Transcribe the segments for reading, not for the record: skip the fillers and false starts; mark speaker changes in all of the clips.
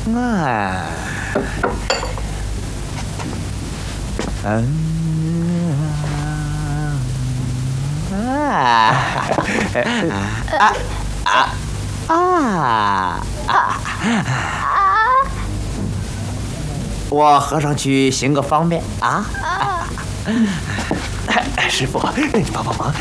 Speaker 1: 哎，我和尚去行个方便啊！师傅，你帮帮忙。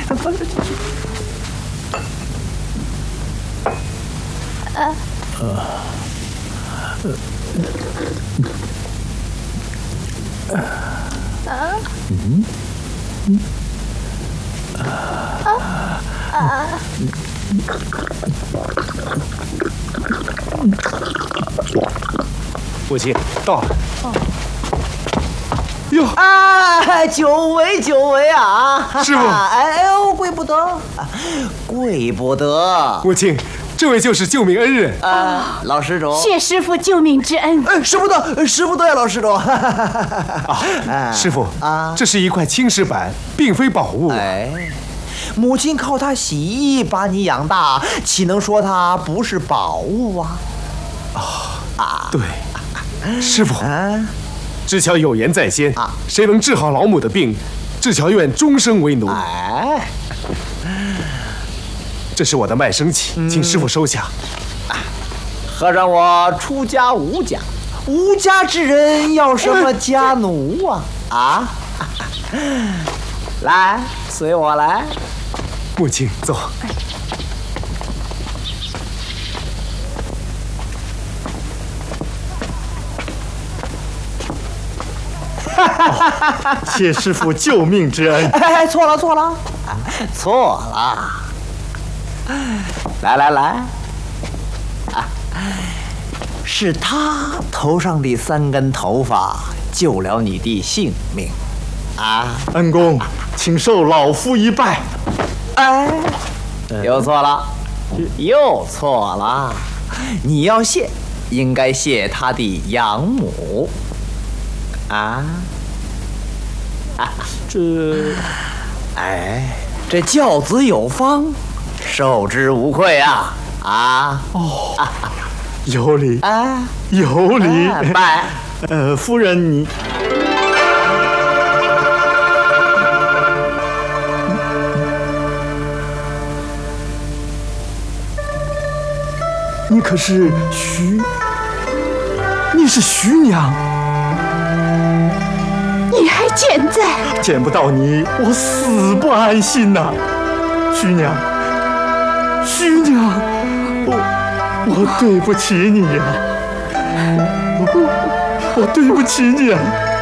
Speaker 2: 母亲到了。哟
Speaker 1: 啊，久违啊！
Speaker 2: 师傅，
Speaker 1: 哎呦，跪不得，跪不得。
Speaker 2: 母亲，这位就是救命恩人
Speaker 1: 啊，老施主，
Speaker 3: 谢师傅救命之恩。
Speaker 1: 使不得呀，老施主。
Speaker 2: 师傅啊，这是一块青石板，并非宝物。
Speaker 1: 哎，母亲靠它洗衣把你养大，岂能说它不是宝物啊？
Speaker 2: 对，师傅，知巧有言在先，谁能治好老母的病，知巧愿终生为奴。
Speaker 1: 哎，
Speaker 2: 这是我的卖身契，请师傅收下。
Speaker 1: 和尚我出家无家，无家之人要什么家奴啊？来，随我来。
Speaker 2: 母亲，走。
Speaker 4: 谢师傅救命之恩。
Speaker 1: 哎，错了，来，是他头上的3根头发救了你的性命啊！
Speaker 4: 恩公，请受老夫一拜。
Speaker 1: 哎，又错了，你要谢，应该谢他的养母啊！这教子有方，受之无愧啊！
Speaker 4: 有理
Speaker 1: 啊，
Speaker 4: 有理。
Speaker 1: 拜。
Speaker 4: 夫人你可是你是徐娘？
Speaker 3: 你还健在？
Speaker 4: 见不到你，我死不安心呐！徐娘，我对不起你呀，我对不起你啊！